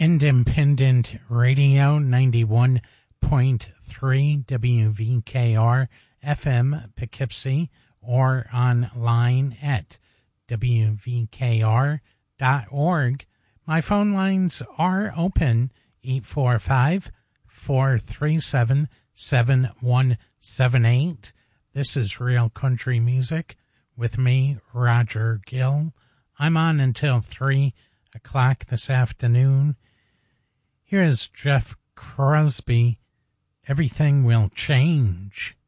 Independent Radio 91.3 WVKR FM Poughkeepsie, or online at WVKR.org. My phone lines are open, 845-437-7178. This is Real Country Music with me, Roger Gill. I'm on until 3 o'clock this afternoon. Here is Jeff Crosby, Everything Will Change.